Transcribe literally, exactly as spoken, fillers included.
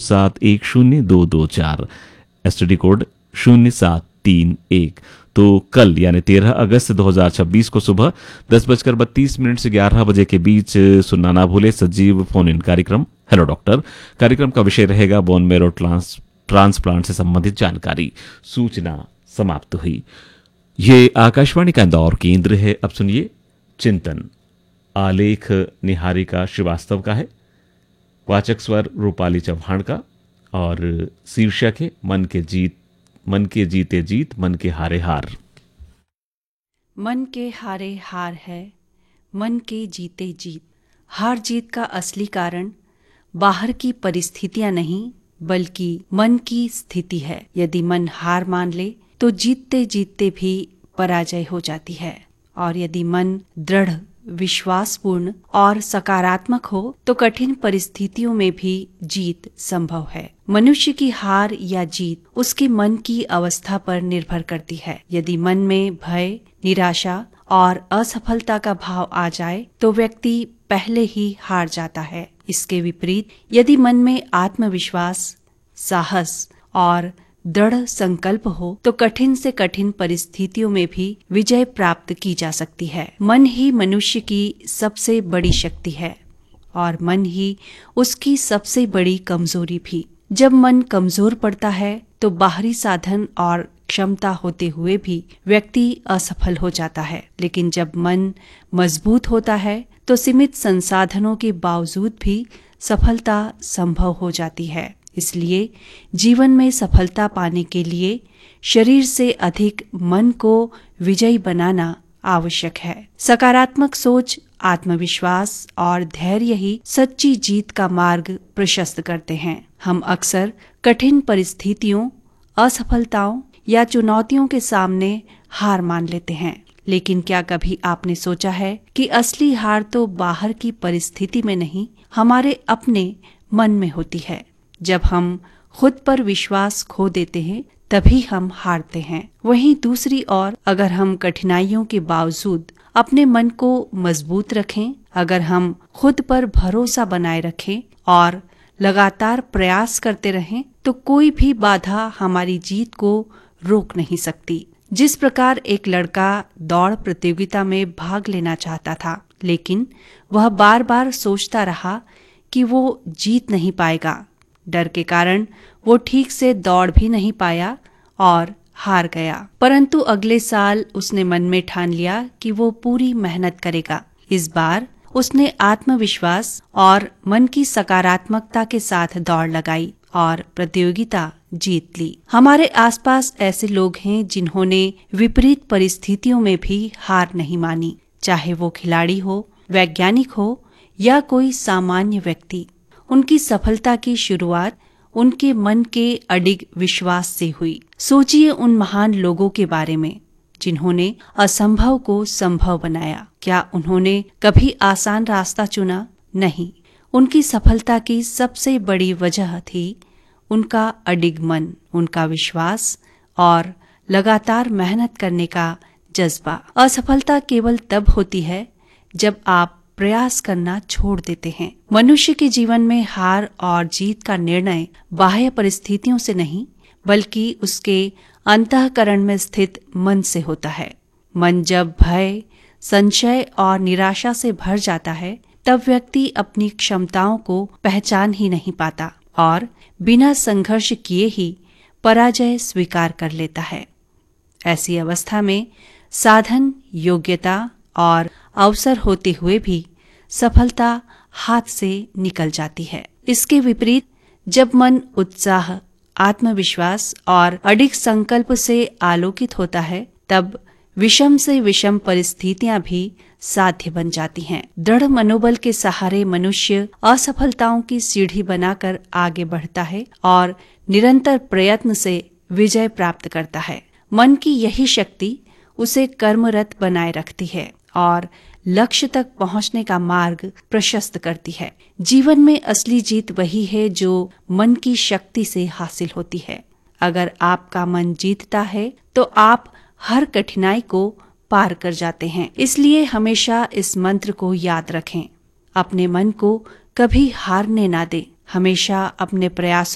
सात एक शून्य दो दो चार, एसटीडी कोड शून्य सात तीन एक। तो कल यानी तेरह अगस्त दो हज़ार छब्बीस को सुबह दस बजकर बत्तीस मिनट से ग्यारह बजे के बीच सुनना ना भूले सजीव फोन इन कार्यक्रम हेलो डॉक्टर। कार्यक्रम का विषय रहेगा बोन मैरो ट्रांस ट्रांसप्लांट से संबंधित जानकारी। सूचना समाप्त हुई। ये आकाशवाणी का इंदौर केंद्र है। अब सुनिए चिंतन। आलेख निहारिका श्रीवास्तव का है, वाचक स्वर रूपाली चौहान का, और शीर्षक है मन के जीत मन के जीते जीत, मन के हारे हार। मन के हारे हार है, मन के जीते जीत। हार जीत का असली कारण बाहर की परिस्थितियां नहीं बल्कि मन की स्थिति है। यदि मन हार मान ले तो जीतते जीतते भी पराजय हो जाती है, और यदि मन दृढ़, विश्वासपूर्ण और सकारात्मक हो तो कठिन परिस्थितियों में भी जीत संभव है। मनुष्य की हार या जीत उसके मन की अवस्था पर निर्भर करती है। यदि मन में भय, निराशा और असफलता का भाव आ जाए तो व्यक्ति पहले ही हार जाता है। इसके विपरीत यदि मन में आत्मविश्वास, साहस और दृढ़ संकल्प हो तो कठिन से कठिन परिस्थितियों में भी विजय प्राप्त की जा सकती है। मन ही मनुष्य की सबसे बड़ी शक्ति है और मन ही उसकी सबसे बड़ी कमजोरी भी। जब मन कमजोर पड़ता है तो बाहरी साधन और क्षमता होते हुए भी व्यक्ति असफल हो जाता है, लेकिन जब मन मजबूत होता है तो सीमित संसाधनों के बावजूद भी सफलता संभव हो जाती है। इसलिए जीवन में सफलता पाने के लिए शरीर से अधिक मन को विजयी बनाना आवश्यक है। सकारात्मक सोच, आत्मविश्वास और धैर्य ही सच्ची जीत का मार्ग प्रशस्त करते हैं। हम अक्सर कठिन परिस्थितियों, असफलताओं या चुनौतियों के सामने हार मान लेते हैं, लेकिन क्या कभी आपने सोचा है कि असली हार तो बाहर की परिस्थिति में नहीं, हमारे अपने मन में होती है। जब हम खुद पर विश्वास खो देते हैं तभी हम हारते हैं। वहीं दूसरी ओर अगर हम कठिनाइयों के बावजूद अपने मन को मजबूत रखें, अगर हम खुद पर भरोसा बनाए रखें और लगातार प्रयास करते रहें तो कोई भी बाधा हमारी जीत को रोक नहीं सकती। जिस प्रकार एक लड़का दौड़ प्रतियोगिता में भाग लेना चाहता था, लेकिन वह बार बार सोचता रहा कि वो जीत नहीं पाएगा। डर के कारण वो ठीक से दौड़ भी नहीं पाया और हार गया। परंतु अगले साल उसने मन में ठान लिया कि वो पूरी मेहनत करेगा। इस बार उसने आत्मविश्वास और मन की सकारात्मकता के साथ दौड़ लगाई और प्रतियोगिता जीत ली। हमारे आसपास ऐसे लोग हैं जिन्होंने विपरीत परिस्थितियों में भी हार नहीं मानी, चाहे वो खिलाड़ी हो, वैज्ञानिक हो या कोई सामान्य व्यक्ति। उनकी सफलता की शुरुआत उनके मन के अडिग विश्वास से हुई। सोचिए उन महान लोगों के बारे में जिन्होंने असंभव को संभव बनाया। क्या उन्होंने कभी आसान रास्ता चुना? नहीं। उनकी सफलता की सबसे बड़ी वजह थी उनका अडिग मन, उनका विश्वास और लगातार मेहनत करने का जज्बा। असफलता केवल तब होती है जब आप प्रयास करना छोड़ देते हैं। मनुष्य के जीवन में हार और जीत का निर्णय बाह्य परिस्थितियों से नहीं बल्कि उसके अंतःकरण में स्थित मन से होता है। मन जब भय, संशय और निराशा से भर जाता है तब व्यक्ति अपनी क्षमताओं को पहचान ही नहीं पाता और बिना संघर्ष किए ही पराजय स्वीकार कर लेता है। ऐसी अवस्था में साधन, योग्यता और अवसर होते हुए भी सफलता हाथ से निकल जाती है। इसके विपरीत जब मन उत्साह, आत्मविश्वास और अडिग संकल्प से आलोकित होता है तब विषम से विषम परिस्थितियां भी साध्य बन जाती हैं। दृढ़ मनोबल के सहारे मनुष्य असफलताओं की सीढ़ी बनाकर आगे बढ़ता है और निरंतर प्रयत्न से विजय प्राप्त करता है। मन की यही शक्ति उसे कर्मरत बनाए रखती है और लक्ष्य तक पहुंचने का मार्ग प्रशस्त करती है। जीवन में असली जीत वही है जो मन की शक्ति से हासिल होती है। अगर आपका मन जीतता है तो आप हर कठिनाई को पार कर जाते हैं। इसलिए हमेशा इस मंत्र को याद रखें, अपने मन को कभी हारने ना दें, हमेशा अपने प्रयासों